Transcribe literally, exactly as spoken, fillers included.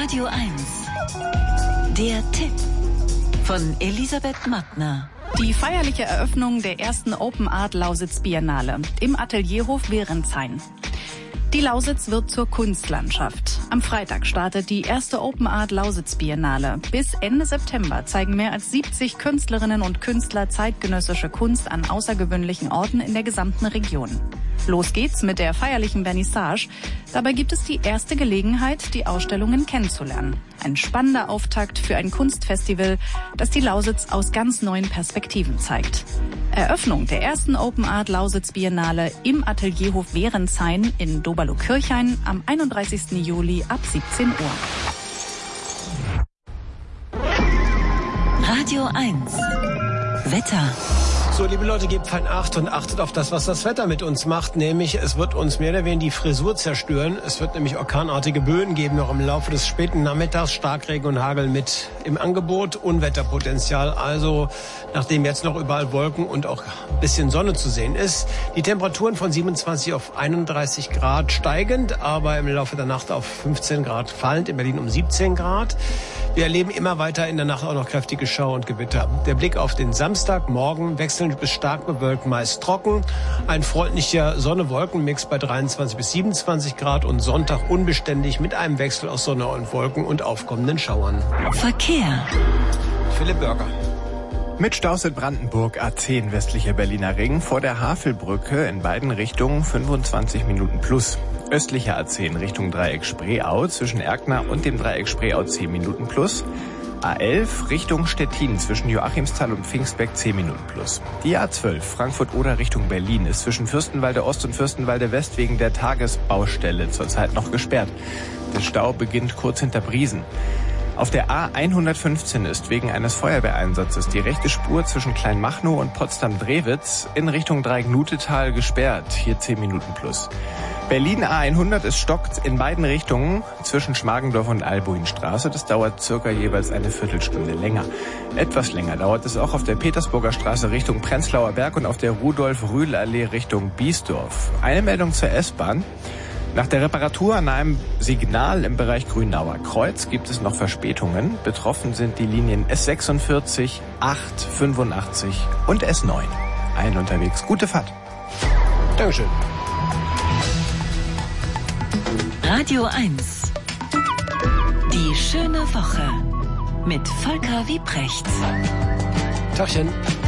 Radio eins. Der Tipp von Elisabeth Mattner. Die feierliche Eröffnung der ersten Open Art Lausitz Biennale im Atelierhof Wehrenshain. Die Lausitz wird zur Kunstlandschaft. Am Freitag startet die erste Open Art Lausitz Biennale. Bis Ende September zeigen mehr als siebzig Künstlerinnen und Künstler zeitgenössische Kunst an außergewöhnlichen Orten in der gesamten Region. Los geht's mit der feierlichen Vernissage. Dabei gibt es die erste Gelegenheit, die Ausstellungen kennenzulernen. Ein spannender Auftakt für ein Kunstfestival, das die Lausitz aus ganz neuen Perspektiven zeigt. Eröffnung der ersten Open Art Lausitz Biennale im Atelierhof Wehrenshain in Doberlo-Kirchhain am einunddreißigsten Juli ab siebzehn Uhr. Radio eins. Wetter. So, liebe Leute, gebt fein Acht und achtet auf das, was das Wetter mit uns macht. Nämlich, es wird uns mehr oder weniger die Frisur zerstören. Es wird nämlich orkanartige Böen geben, noch im Laufe des späten Nachmittags. Starkregen und Hagel mit im Angebot. Unwetterpotenzial. Also, nachdem jetzt noch überall Wolken und auch ein bisschen Sonne zu sehen ist. Die Temperaturen von siebenundzwanzig auf einunddreißig Grad steigend, aber im Laufe der Nacht auf fünfzehn Grad fallend. In Berlin um siebzehn Grad. Wir erleben immer weiter in der Nacht auch noch kräftige Schauer und Gewitter. Der Blick auf den Samstagmorgen wechselnd bis stark bewölkt, meist trocken. Ein freundlicher Sonne-Wolken-Mix bei dreiundzwanzig bis siebenundzwanzig Grad und Sonntag unbeständig mit einem Wechsel aus Sonne und Wolken und aufkommenden Schauern. Verkehr. Philipp Börger. Mit Staus in Brandenburg A zehn westlicher Berliner Ring vor der Havelbrücke in beiden Richtungen fünfundzwanzig Minuten plus. Östlicher A zehn Richtung Dreieck Spreeau zwischen Erkner und dem Dreieck Spreeau zehn Minuten plus. A elf Richtung Stettin zwischen Joachimsthal und Pfingstberg zehn Minuten plus. Die A zwölf Frankfurt-Oder Richtung Berlin ist zwischen Fürstenwalde Ost und Fürstenwalde West wegen der Tagesbaustelle zurzeit noch gesperrt. Der Stau beginnt kurz hinter Briesen. Auf der A hundertfünfzehn ist wegen eines Feuerwehreinsatzes die rechte Spur zwischen Kleinmachnow und Potsdam-Drewitz in Richtung Dreieck-Nutetal gesperrt. Hier zehn Minuten plus. Berlin A hundert, es stockt in beiden Richtungen zwischen Schmargendorf und Albuinstraße. Das dauert circa jeweils eine Viertelstunde länger. Etwas länger dauert es auch auf der Petersburger Straße Richtung Prenzlauer Berg und auf der Rudolf-Rühl-Allee Richtung Biesdorf. Eine Meldung zur S-Bahn. Nach der Reparatur an einem Signal im Bereich Grünauer Kreuz gibt es noch Verspätungen. Betroffen sind die Linien S sechsundvierzig, acht, fünfundachtzig und S neun. Allen unterwegs gute Fahrt. Dankeschön. Radio eins. Die schöne Woche mit Volker Wiebrecht. Tagchen.